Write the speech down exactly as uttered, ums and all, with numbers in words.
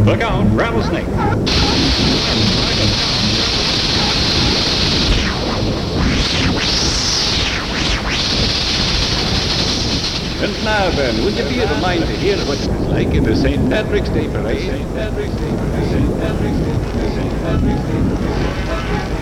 Look out, rattlesnake. And now then, would you be of a mind to hear what it was like in the Saint Patrick's Day parade? Saint Patrick's Day parade. Saint Patrick's Day parade. Saint Patrick's Day parade.